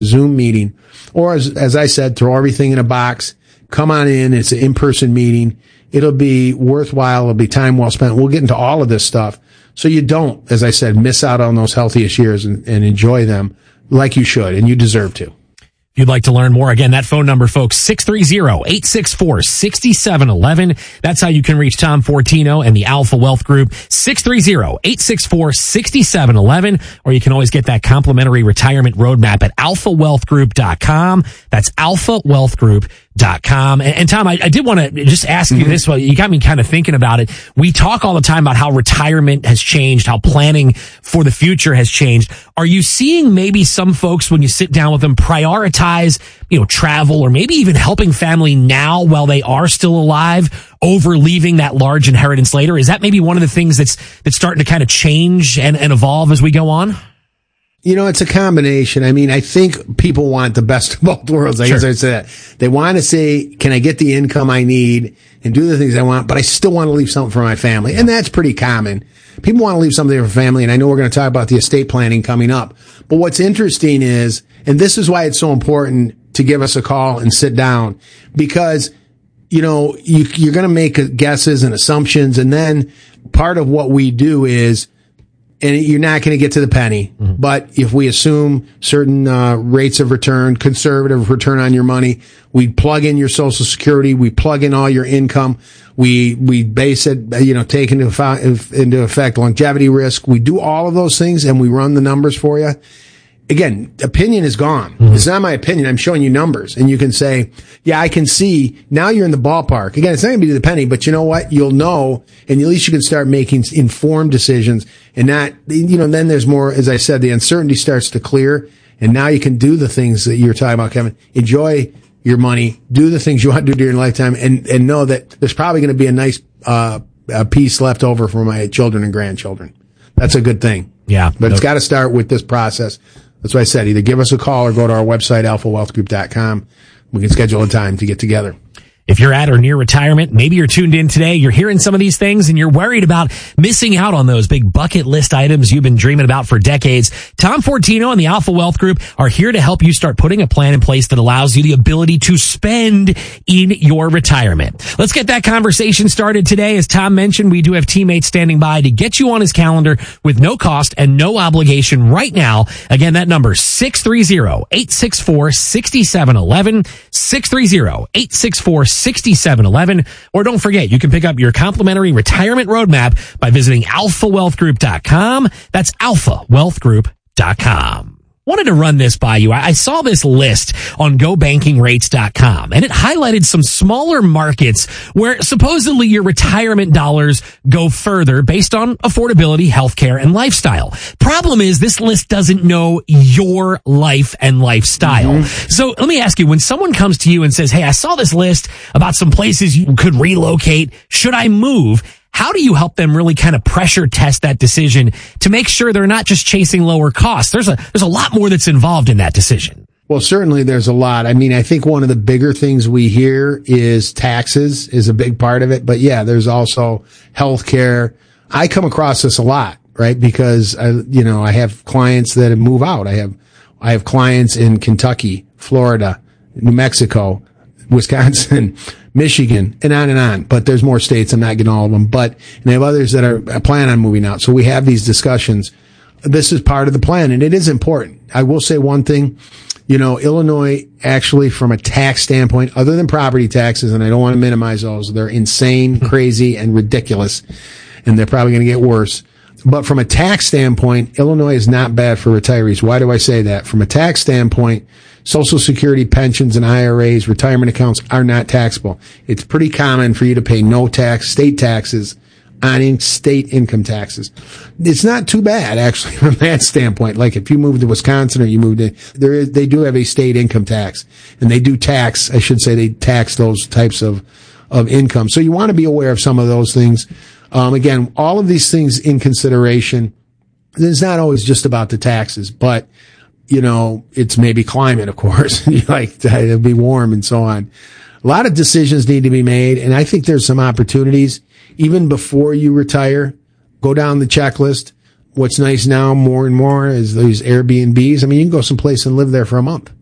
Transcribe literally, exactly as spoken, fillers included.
Zoom meeting, or as, as I said, throw everything in a box, come on in. It's an in-person meeting. It'll be worthwhile. It'll be time well spent. We'll get into all of this stuff so you don't, as I said, miss out on those healthiest years and, and enjoy them like you should, and you deserve to. If you'd like to learn more, again, that phone number, folks, six three zero, eight six four, six seven one one. That's how you can reach Tom Fortino and the Alpha Wealth Group, six three zero, eight six four, six seven one one. Or you can always get that complimentary retirement roadmap at alpha wealth group dot com. That's alpha wealth group dot com. And, and Tom, I, I did want to just ask you mm-hmm. this. Well, you got me kind of thinking about it. We talk all the time about how retirement has changed, how planning for the future has changed. Are you seeing maybe some folks, when you sit down with them, prioritize, you know, travel or maybe even helping family now while they are still alive over leaving that large inheritance later? Is that maybe one of the things that's, that's starting to kind of change and, and evolve as we go on? You know, it's a combination. I mean, I think people want the best of both worlds. I guess I'd say that. They want to say, can I get the income I need and do the things I want, but I still want to leave something for my family. And that's pretty common. People want to leave something for family. And I know we're going to talk about the estate planning coming up. But what's interesting is, and this is why it's so important to give us a call and sit down, because, you know, you, you're going to make guesses and assumptions. And then part of what we do is, and you're not going to get to the penny, mm-hmm. but if we assume certain uh, rates of return, conservative return on your money, we plug in your Social Security, we plug in all your income, we we base it, you know, take into, into effect longevity risk. We do all of those things, and we run the numbers for you. Again, opinion is gone. Mm-hmm. It's not my opinion. I'm showing you numbers, and you can say, yeah, I can see now you're in the ballpark. Again, it's not going to be the penny, but you know what? You'll know, and at least you can start making informed decisions, and not, you know, then there's more, as I said, the uncertainty starts to clear, and now you can do the things that you're talking about, Kevin. Enjoy your money, do the things you want to do during your lifetime, and, and know that there's probably going to be a nice, uh, a piece left over for my children and grandchildren. That's a good thing. Yeah. But no. It's got to start with this process. That's what I said. Either give us a call or go to our website, alpha wealth group dot com. We can schedule a time to get together. If you're at or near retirement, maybe you're tuned in today, you're hearing some of these things and you're worried about missing out on those big bucket list items you've been dreaming about for decades. Tom Fortino and the Alpha Wealth Group are here to help you start putting a plan in place that allows you the ability to spend in your retirement. Let's get that conversation started today. As Tom mentioned, we do have teammates standing by to get you on his calendar with no cost and no obligation right now. Again, that number, six three zero, eight six four, six seven one one, six three zero, eight six four, six seven one one. Or don't forget, you can pick up your complimentary retirement roadmap by visiting alpha wealth group dot com. That's alpha wealth group dot com. Wanted to run this by you. I saw this list on go banking rates dot com, and it highlighted some smaller markets where supposedly your retirement dollars go further based on affordability, healthcare, and lifestyle. Problem is, this list doesn't know your life and lifestyle. Mm-hmm. So let me ask you, when someone comes to you and says, hey, I saw this list about some places you could relocate, should I move? How do you help them really kind of pressure test that decision to make sure they're not just chasing lower costs? There's a, there's a lot more that's involved in that decision. Well, certainly there's a lot. I mean, I think one of the bigger things we hear is taxes is a big part of it. But yeah, there's also healthcare. I come across this a lot, right? Because I, you know, I have clients that move out. I have, I have clients in Kentucky, Florida, New Mexico, Wisconsin, Michigan, and on and on. But there's more states. I'm not getting all of them. But and I have others that are plan on moving out. So we have these discussions. This is part of the plan, and it is important. I will say one thing. You know, Illinois, actually, from a tax standpoint, other than property taxes, and I don't want to minimize those, they're insane, crazy, and ridiculous, and they're probably going to get worse. But from a tax standpoint, Illinois is not bad for retirees. Why do I say that? From a tax standpoint, Social Security, pensions, and I R As, retirement accounts are not taxable. It's pretty common for you to pay no tax, state taxes, on state income taxes. It's not too bad, actually, from that standpoint. Like if you move to Wisconsin or you move to, there is, they do have a state income tax, and they do tax, I should say, they tax those types of, of income. So you want to be aware of some of those things. Um, again, all of these things in consideration. It's not always just about the taxes, but you know, it's maybe climate, of course. You like it'll be warm and so on. A lot of decisions need to be made, and I think there's some opportunities even before you retire. Go down the checklist. what's nice now more and more is these Airbnbs. I mean, you can go someplace and live there for a month.